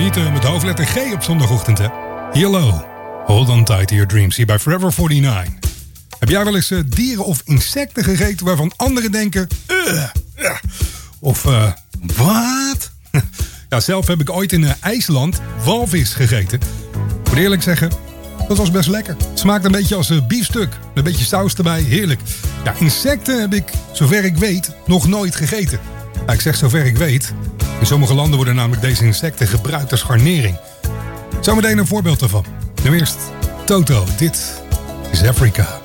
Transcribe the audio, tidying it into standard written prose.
genieten met hoofdletter G op zondagochtend, hè? Hello, hold on tight to your dreams hier bij Forever 49. Heb jij wel eens dieren of insecten gegeten waarvan anderen denken... Of, wat? Ja, zelf heb ik ooit in IJsland walvis gegeten. Ik moet eerlijk zeggen, dat was best lekker. Het smaakt een beetje als biefstuk. Een beetje saus erbij, heerlijk. Ja, insecten heb ik, zover ik weet, nog nooit gegeten. Ja, ik zeg zover ik weet. In sommige landen worden namelijk deze insecten gebruikt als garnering. Zometeen een voorbeeld daarvan. Nu eerst Toto, dit is Afrika.